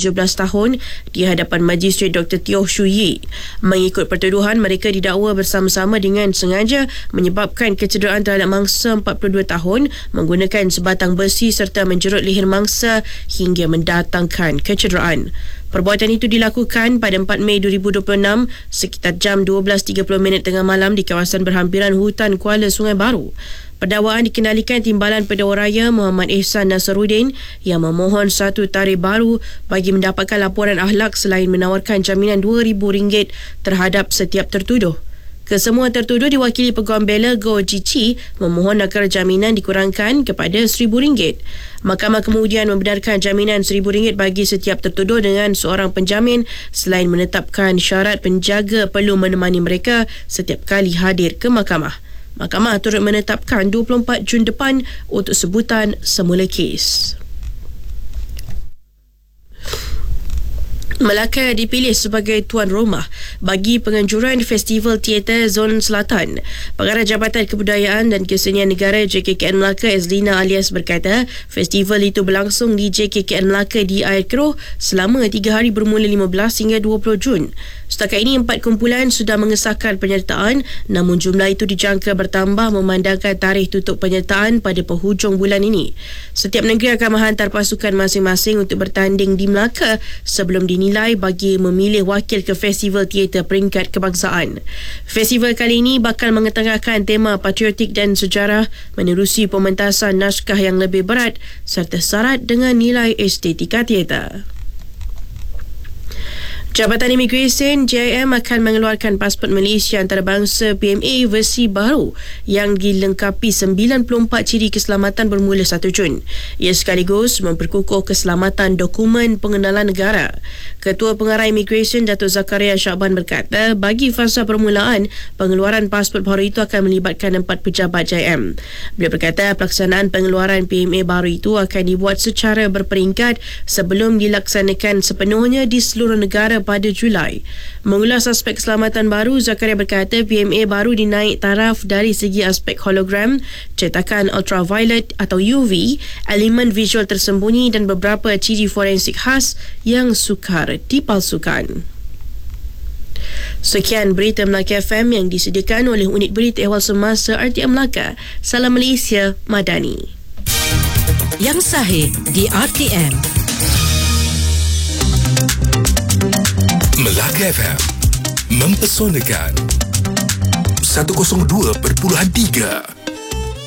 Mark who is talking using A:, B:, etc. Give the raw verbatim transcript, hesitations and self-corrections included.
A: tujuh belas tahun di hadapan Magistrate Doktor Teo Shu Yi. Mengikut pertuduhan, mereka didakwa bersama-sama dengan sengaja menyebabkan kecederaan terhadap mangsa empat puluh dua tahun menggunakan sebatang besi serta menjerut leher mangsa hingga mendatangkan kecederaan. Perbuatan itu dilakukan pada empat Mei dua ribu dua puluh enam sekitar jam dua belas tiga puluh minit tengah malam di kawasan berhampiran hutan Kuala Sungai Baru. Pendakwaan dikendalikan Timbalan Pendakwa Raya Muhammad Ihsan Nasaruddin yang memohon satu tarikh baru bagi mendapatkan laporan akhlak selain menawarkan jaminan dua ribu ringgit terhadap setiap tertuduh. Kesemua tertuduh diwakili Peguam Bela Goh Ji Chi memohon agar jaminan dikurangkan kepada seribu ringgit. Mahkamah kemudian membenarkan jaminan seribu ringgit bagi setiap tertuduh dengan seorang penjamin selain menetapkan syarat penjaga perlu menemani mereka setiap kali hadir ke mahkamah. Mahkamah turut menetapkan dua puluh empat Jun depan untuk sebutan semula kes. Melaka dipilih sebagai tuan rumah bagi penganjuran Festival Teater Zon Selatan. Pengarah Jabatan Kebudayaan dan Kesenian Negara J K K N Melaka Ezlina Alias berkata, festival itu berlangsung di J K K N Melaka di Air Keroh selama tiga hari bermula lima belas hingga dua puluh Jun. Setakat ini, empat kumpulan sudah mengesahkan penyertaan, namun jumlah itu dijangka bertambah memandangkan tarikh tutup penyertaan pada penghujung bulan ini. Setiap negeri akan menghantar pasukan masing-masing untuk bertanding di Melaka sebelum dinilai bagi memilih wakil ke Festival Teater Peringkat Kebangsaan. Festival kali ini bakal mengetengahkan tema patriotik dan sejarah menerusi pementasan naskah yang lebih berat serta syarat dengan nilai estetika teater. Jabatan Imigresen J I M akan mengeluarkan pasport Malaysia antarabangsa P M A versi baru yang dilengkapi sembilan puluh empat ciri keselamatan bermula satu Jun. Ia sekaligus memperkukuh keselamatan dokumen pengenalan negara. Ketua Pengarah Imigresen Datuk Zakaria Syakban berkata, bagi fasa permulaan, pengeluaran pasport baru itu akan melibatkan empat pejabat J I M. Beliau berkata, pelaksanaan pengeluaran P M A baru itu akan dibuat secara berperingkat sebelum dilaksanakan sepenuhnya di seluruh negara pada Julai. Mengulas aspek keselamatan baru, Zakaria berkata P M A baru dinaik taraf dari segi aspek hologram, cetakan ultraviolet atau U V, elemen visual tersembunyi dan beberapa ciri forensik khas yang sukar dipalsukan. Sekian berita Melaka F M yang disediakan oleh Unit Berita Ehwal Semasa R T M Melaka. Salam Malaysia Madani.
B: Yang sahih di R T M.
C: Melaka F M mempesonakan seratus dua perpuluhan tiga.